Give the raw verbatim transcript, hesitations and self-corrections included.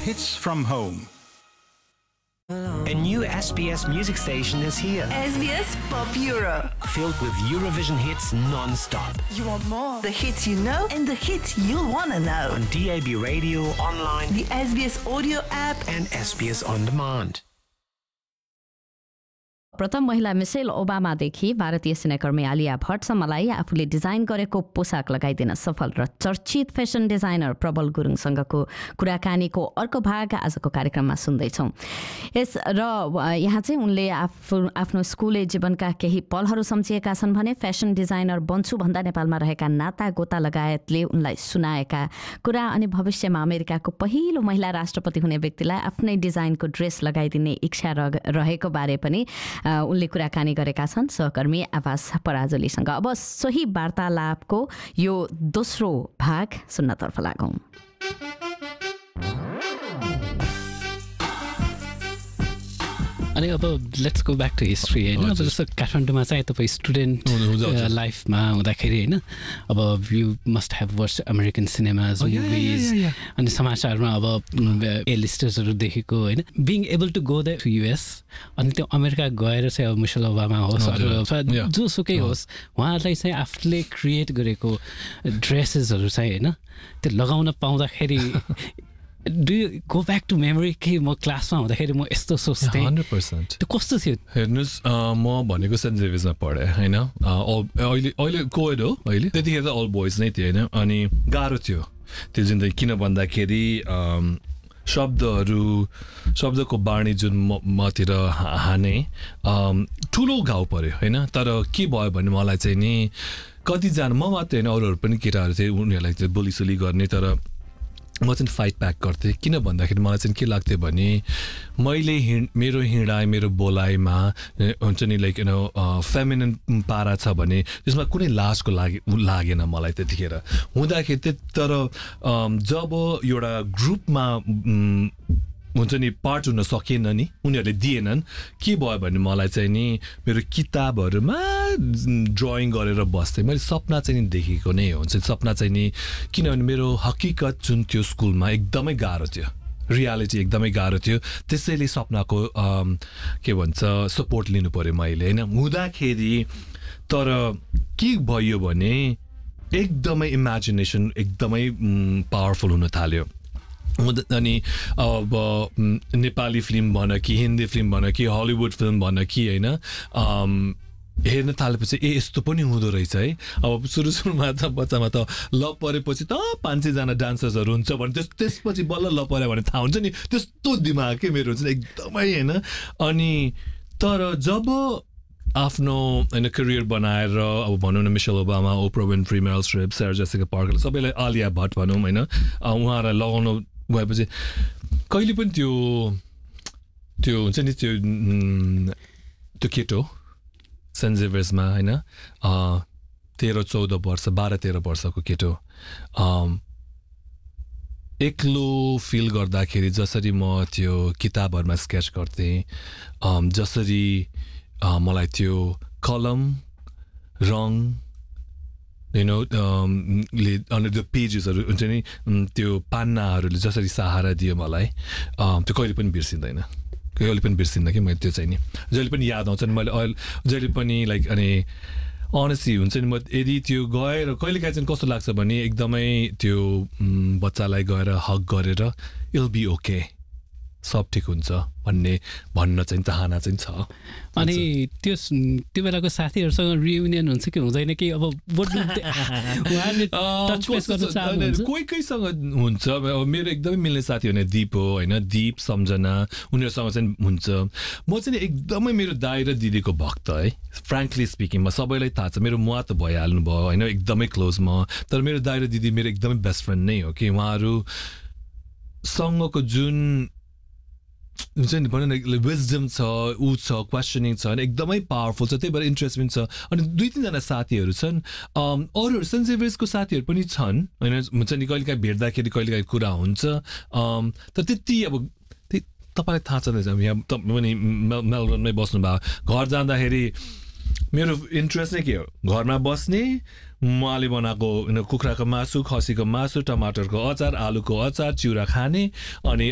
hits from home. A new S B S music station is here. S B S Pop Euro. Filled with Eurovision hits non-stop. You want more? The hits you know and the hits you'll want to know. On D A B radio, online, the S B S audio app, and S B S On Demand. प्रथम महिला micelle ओबामादेखि भारतीय सिनेकर्मी आलिया भट्टसम्मलाई आफूले design गरेको पोसाक लगाइदिन सफल र चर्चित fashion designer प्रबल गुरुङसँगको कुराकानीको अर्को भाग आजको कार्यक्रममा सुन्दैछौँ। यस र यहाँ चाहिँ उनले आफू आफ्नो स्कुले जीवनका केही पलहरू सम्झिएका छन् भने फेसन डिजाइनर बन्छु भन्दा नेपालमा रहेका नाता गोता लगायतले उनलाई सुनाएका कुरा अनि भविष्यमा अमेरिकाको पहिलो महिला राष्ट्रपति हुने व्यक्तिलाई आफ्नै डिजाइनको ड्रेस लगाइदिने इच्छा रहेको बारे पनि उनले कुराकानी गरेका छन् सहकर्मी आवास पराजुलीसँग। अब सोही वार्तालापको यो दोस्रो भाग सुन्नतर्फ लागौँ। अनि अब let's go back to history होइन। अब जस्तो काठमाडौँमा चाहिँ तपाईँ स्टुडेन्ट लाइफमा हुँदाखेरि होइन, अब you must have watch American cinemas movies अनि समाचारमा अब ए लिस्टर्सहरू देखेको होइन। Being able to go the two US अनि त्यो अमेरिका गएर चाहिँ अब मिसेल ओबामा होस् अथवा जोसुकै होस् उहाँहरूलाई चाहिँ आफूले क्रिएट गरेको ड्रेसेसहरू चाहिँ होइन त्यो लगाउन पाउँदाखेरि do you go back to memory कि म क्लासमा हुँदाखेरि म यस्तो सोच्थेँ हन्ड्रेड पर्सेन्ट त्यो कस्तो थियो? हेर्नुहोस्, म भनेको सेन्ट जेभियर्समा पढेँ होइन। अहिले अहिले कोएड हो अहिले, त्यतिखेर त अल बोइज नै थियो होइन। अनि गाह्रो थियो त्यो जिन्दगी, किन भन्दाखेरि शब्दहरू शब्दको बाणी जुन मतिर हाने ठुलो घाउ पऱ्यो होइन। तर के भयो भने मलाई चाहिँ नि कतिजना, म मात्रै होइन अरूहरू पनि केटाहरू थिए, उनीहरूलाई चाहिँ बोलीसुली गर्ने, तर म चाहिँ फाइट ब्याक गर्थेँ। किन भन्दाखेरि मलाई चाहिँ के लाग्थ्यो भने मैले हिँड मेरो हिँडाइ मेरो बोलाइमा हुन्छ नि लाइक यु नो फेमिनिन पारा छ भने त्यसमा कुनै लाजको लागे लागेन मलाई त्यतिखेर हुँदाखेरि चाहिँ। तर जब एउटा ग्रुपमा हुन्छ नि पार्ट हुन सकेन नि, उनीहरूले दिएनन्, के भयो भने मलाई चाहिँ नि मेरो किताबहरूमा ड्रइङ गरेर बस्थेँ। मैले सपना चाहिँ नि देखेको नै हुन्छ सपना चाहिँ नि, किनभने मेरो हकिकत जुन थियो स्कुलमा एकदमै गाह्रो थियो, रियालिटी एकदमै गाह्रो थियो। त्यसैले सपनाको के भन्छ सपोर्ट लिनु पऱ्यो मैले होइन। हुँदाखेरि तर के भयो भने एकदमै इमेजिनेसन एकदमै पावरफुल हुन थाल्यो। अनि अब नेपाली फिल्म भन कि हिन्दी फिल्म भन कि हलिउड फिल्म भन कि होइन, हेर्न थालेपछि ए यस्तो पनि हुँदो रहेछ है। अब सुरु सुरुमा त बच्चामा त लभ परेपछि त पाँच सयजना डान्सर्सहरू हुन्छ भने त्यस त्यसपछि बल्ल लभ पऱ्यो भने थाहा हुन्छ नि, त्यस्तो दिमाग के मेरो हुन्छ एकदमै होइन। अनि तर जब आफ्नो होइन करियर बनाएर अब भनौँ न मिसेल ओबामा, ओप्रा विन्फ्री, मेरिल स्ट्रिप, सारा जेसिका पार्कर, सबैलाई आलिया भट्ट भनौँ होइन, उहाँहरूलाई लगाउनु भएपछि कहिले पनि त्यो त्यो हुन्छ नि त्यो त्यो केटो सेन्ट जेभियर्समा होइन तेह्र चौध वर्ष बाह्र तेह्र वर्षको केटो एक्लो फिल गर्दाखेरि जसरी म त्यो किताबहरूमा स्केच गर्थेँ, जसरी मलाई त्यो कलम रङ यु नो ले अन्डर द पेजेसहरू हुन्छ नि त्यो पान्नाहरूले जसरी सहारा दियो मलाई, त्यो कहिले पनि बिर्सिँदैन, कहिले पनि बिर्सिन्न कि मैले त्यो चाहिँ नि जहिले पनि याद आउँछ नि। मैले अहिले जहिले पनि लाइक अनि अनेस्टली हुन्छ नि, म यदि त्यो गएर कहिलेकाहीँ चाहिँ कस्तो लाग्छ भने एकदमै त्यो बच्चालाई गएर हक गरेर इल बी ओके, सब ठिक हुन्छ भन्ने भन्न चाहिँ चाहना चाहिँ छ। अनि त्यो त्यो बेलाको साथीहरूसँग रियुनियन हुन्छ कि हुँदैन कि? अब कोही कोहीसँग हुन्छ, मेरो एकदमै मिल्ने साथी भने दिप हो होइन, दिप सम्झना उनीहरूसँग चाहिँ हुन्छ। म चाहिँ एकदमै मेरो दाइ र दिदीको भक्त है, फ्रेङ्कली स्पिकिङ। म सबैलाई थाहा छ, मेरो मुवा त भइहाल्नु भयो होइन, एकदमै क्लोज म। तर मेरो दाइ र दिदी मेरो एकदमै बेस्ट फ्रेन्ड नै हो कि उहाँहरूसँगको जुन हुन्छ नि भनौँ न विजडम छ, ऊ छ, क्वेसनिङ छ, एकदमै पावरफुल छ, त्यही भएर इन्ट्रेस्ट पनि छ। अनि दुई तिनजना साथीहरू छन्, अरूहरू सेन्ट जेभियर्सको साथीहरू पनि छन् होइन, हुन्छ नि कहिलेकाहीँ भेट्दाखेरि कहिलेकाहीँ कुरा हुन्छ। तर त्यति अब त्यही तपाईँलाई थाहा छ यहाँ पनि मेलबर्नमै बस्नु भयो, घर जाँदाखेरि मेरो इन्ट्रेस्ट नै के हो, घरमा बस्ने, उहाँले बनाएको कुखुराको मासु, खसीको मासु, टमाटरको अचार, आलुको अचार, चिउरा खाने, अनि